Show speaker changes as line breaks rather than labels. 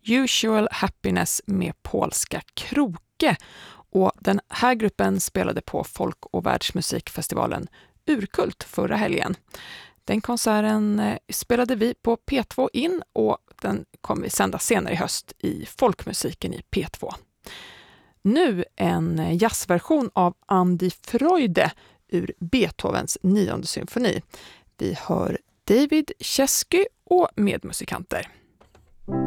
Usual Happiness med polska Kroke. Och den här gruppen spelade på Folk- och världsmusikfestivalen Urkult förra helgen. Den konserten spelade vi på P2 in och den kommer vi sända senare i höst i Folkmusiken i P2. Nu en jazzversion av Andy Freude ur Beethovens 9:e symfoni. Vi hör David Chesky och medmusikanter.